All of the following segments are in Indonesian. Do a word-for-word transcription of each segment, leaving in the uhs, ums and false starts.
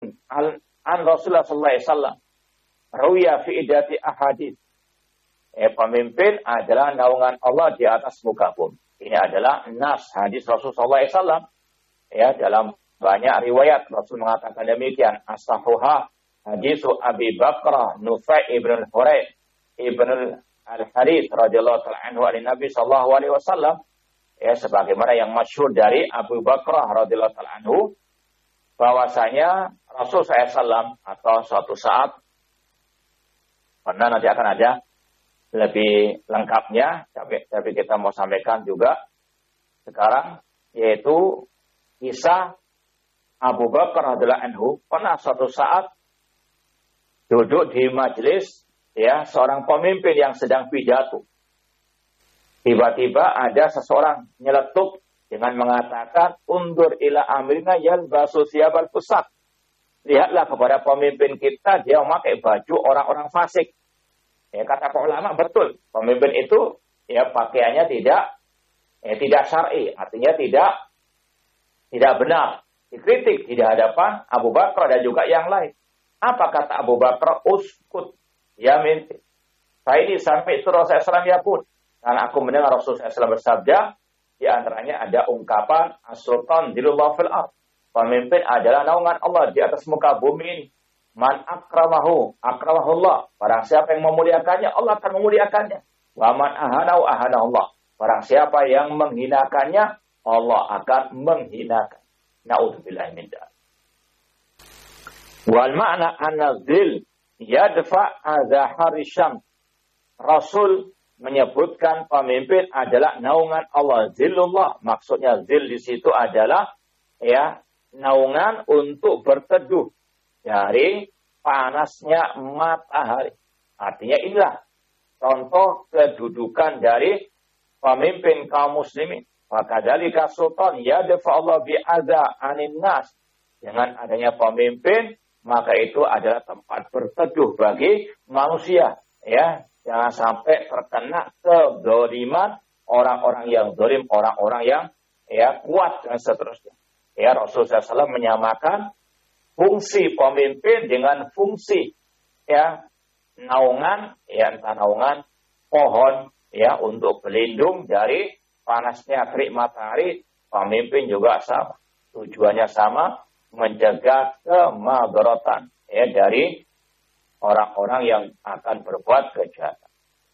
al an Rasulullah sallallahu alaihi wasallam ruya fi idati ahadits. Eh, pemimpin adalah naungan Allah di atas muka bumi. Ini adalah nas hadis Rasulullah sallallahu alaihi wasallam. Ya, dalam banyak riwayat Rasul mengatakan demikian. As-sahuha hadisu Abi Bakrah Nufai ibn al-Hurai ibn al-Harith radhiyallahu ta'ala anhu an Nabi sallallahu alaihi wasallam. Ya, sebagaimana yang masyhur dari Abu Bakrah radhiyallahu ta'ala anhu bahwasanya Rasul sallallahu alaihi wasallam atau suatu saat pernah nanti akan ada lebih lengkapnya, tapi, tapi kita mau sampaikan juga sekarang, yaitu kisah Abu Bakar radhiyallahu anhu pernah suatu saat duduk di majelis ya seorang pemimpin yang sedang pidato. Tiba-tiba ada seseorang nyeletuk dengan mengatakan, undur ila amrina yalbasu siyabal fusak. Lihatlah kepada pemimpin kita, dia memakai baju orang-orang fasik. Ya, kata para ulama betul, pemimpin itu ya pakaiannya tidak ya, tidak syar'i, artinya tidak tidak benar. Dikritik di hadapan Abu Bakar dan juga yang lain. Apa kata Abu Bakar? Uskut ya minti. Saya ini sampai itu Rasulullah shallallahu alaihi wasallam ya pun. Karena aku mendengar Rasulullah shallallahu alaihi wasallam bersabda, di antaranya ada ungkapan as-sultan dilullah fil ard. Pemimpin adalah naungan Allah di atas muka bumi ini. Man akramahu, akramahullah. Barang siapa yang memuliakannya, Allah akan memuliakannya. Wa man ahanahu, ahanahullah. Barang siapa yang menghinakannya, Allah akan menghinakan. Na'udzubillah min dzalik. Wal ma'na anna dzil yadfa adza harisham. Rasul menyebutkan pemimpin adalah naungan Allah. Zillullah, maksudnya zil di situ adalah ya naungan untuk berteduh dari panasnya matahari. Artinya inilah contoh kedudukan dari pemimpin kaum muslimin. Fakadzalika sultan yadfa Allah bi'adza 'anin nas. Dengan adanya pemimpin, maka itu adalah tempat berteduh bagi manusia, ya. Jangan sampai terkena kedzaliman orang-orang yang zalim, orang-orang yang ya kuat dan seterusnya. Ya, Rasulullah shallallahu alaihi wasallam menyamakan fungsi pemimpin dengan fungsi ya naungan, ya entah naungan pohon ya untuk berlindung dari panasnya terik matahari. Pemimpin juga sama, tujuannya sama, menjaga kemadaratan ya dari orang-orang yang akan berbuat kejahatan.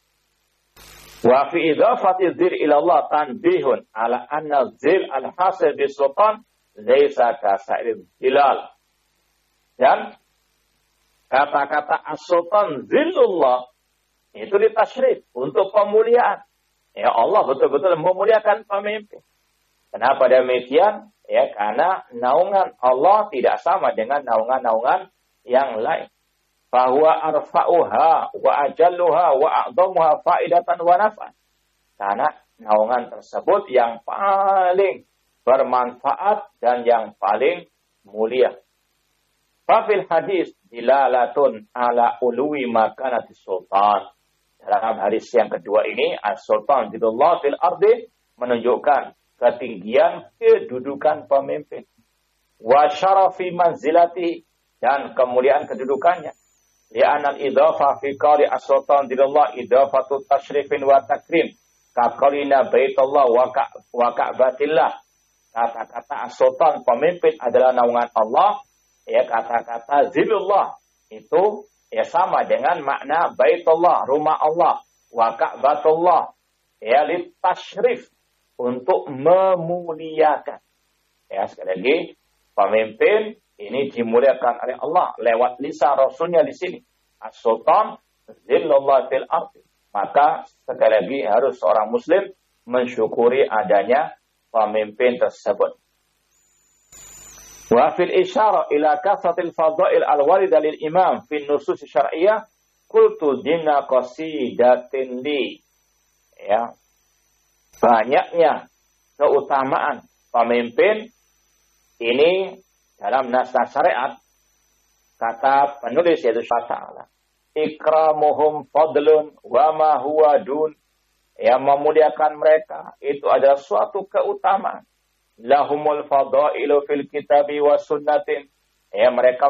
Wa fi idhafati dzil ila Allah tanbihun ala anna dzil al-hasil bi sultan laisa ka sa'ir zilal. Dan kata-kata as-sultan zillullah itu ditasyrif untuk pemuliaan. Ya Allah betul-betul memuliakan pemimpin. Kenapa demikian? Ya karena naungan Allah tidak sama dengan naungan-naungan yang lain. Bahwa arfa'uha wa ajalluha wa a'dhamuha faidatan wa naf'an. Karena naungan tersebut yang paling bermanfaat dan yang paling mulia. Fafil hadis dilalatun ala uluwi makanatis sultan. Dalam hadis yang kedua ini, as-sultan dilullah fil ardi menunjukkan ketinggian kedudukan pemimpin. Wa syarafi manzilati dan kemuliaan kedudukannya. Li'anal idhafa fi qali as-sultan dilullah idhafatu tasyrifin wa takrim. Kaqalina baitullah wa ka'batillah. Kata-kata as-sultan pemimpin adalah naungan Allah. Ya kata-kata zilullah itu ya sama dengan makna baitullah, rumah Allah, wa ka'batullah. Ya lit tasyrif untuk memuliakan. Ya sekali lagi pemimpin ini dimuliakan oleh Allah lewat lisan Rasulnya di sini. As-sultan zillullah fil ardi. Maka sekali lagi harus seorang muslim mensyukuri adanya pemimpin tersebut. Wa fil isyara ila kasatil fadail al-warida lil imam fi nusus syar'iyyah qultu dinna qasidatin li. Ya. Banyaknya keutamaan pemimpin ini dalam nas-nas syariat, kata penulis yaitu Ta'ala, ikramuhum fadlun wa ma huwa dun. Yang memuliakan mereka itu adalah suatu keutamaan. Lahumul fadailu fil kitabi wa sunnatin. Ya, mereka